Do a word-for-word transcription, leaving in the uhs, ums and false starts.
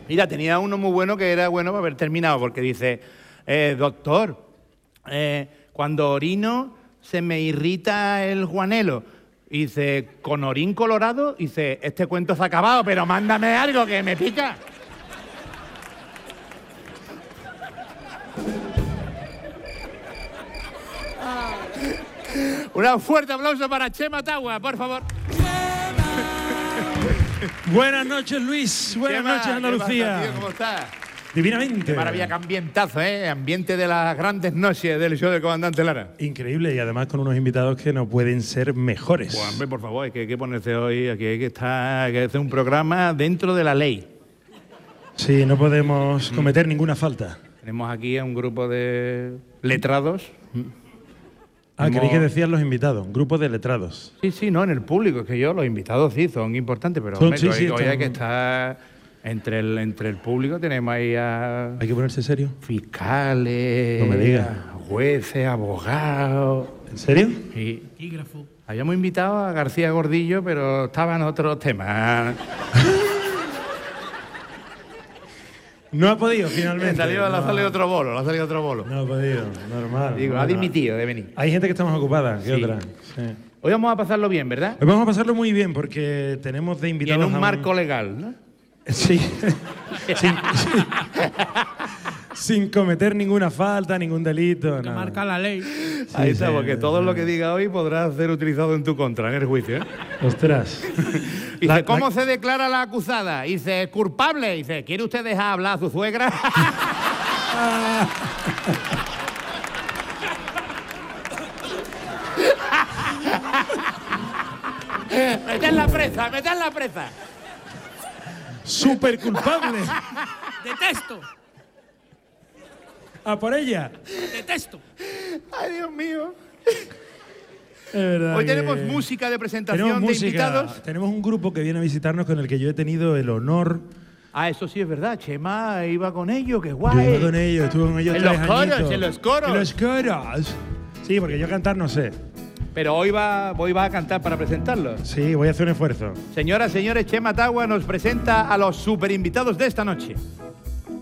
Mira, tenía uno muy bueno que era bueno para haber terminado, porque dice, eh, doctor, eh, cuando orino se me irrita el juanelo. Y dice, con orín colorado, dice, este cuento se ha acabado, pero mándame algo que me pica. Un fuerte aplauso para Chema Tagua, por favor. Buenas noches, Luis. Buenas Chema, noches, Andalucía. ¿qué pasa, tío? ¿Cómo estás? Divinamente. Qué maravilla, qué ambientazo, ¿eh? Ambiente de las grandes noches del show del comandante Lara. Increíble, y además con unos invitados que no pueden ser mejores. Pues, hombre, por favor, hay que, hay que ponerse hoy, aquí hay que estar, hay que hacer un programa dentro de la ley. Sí, no podemos cometer mm. ninguna falta. Tenemos aquí a un grupo de letrados. Ah, Hemos... creí que decían los invitados, un grupo de letrados. Sí, sí, no, en el público, es que yo, los invitados sí son importantes, pero son, hombre, sí, hoy, sí, hoy están... hay que estar entre el, entre el público, tenemos ahí a... Hay que ponerse serio. Fiscales, no me digas. Jueces, abogados. ¿En serio? Sí. Taquígrafo. Habíamos invitado a García Gordillo, pero estaban otros temas. No ha podido, finalmente. Le salió, no. ha salido otro bolo, le ha salido otro bolo. No ha podido, normal. Digo, normal. ha dimitido de venir. Hay gente que está más ocupada que sí. otra. Sí. Hoy vamos a pasarlo bien, ¿verdad? Hoy vamos a pasarlo muy bien porque tenemos de invitados. Y en un a marco legal, ¿no? Sí. sin, sin, sin cometer ninguna falta, ningún delito. Que nada. marca la ley. Sí, ahí está, sí, porque sí, todo sí. lo que diga hoy podrá ser utilizado en tu contra, en el juicio, ¿eh? Ostras. Dice, La, ¿cómo la... se declara la acusada? Dice, culpable. Dice, ¿quiere usted dejar hablar a su suegra? ¡Mete en la presa! ¡Mete en la presa! ¡Súper culpable! ¡Detesto! ¡A por ella! ¡Detesto! ¡Ay, Dios mío! Hoy tenemos música de presentación tenemos de música, invitados. Tenemos un grupo que viene a visitarnos con el que yo he tenido el honor. Ah, eso sí es verdad. Chema iba con ellos, qué guay. Yo iba con ellos, estuve con ellos En tres los coros, añitos. en los coros. En los coros. Sí, porque yo cantar no sé. Pero hoy va, hoy va a cantar para presentarlo. Sí, voy a hacer un esfuerzo. Señoras, señores, Chema Tagua nos presenta a los super invitados de esta noche.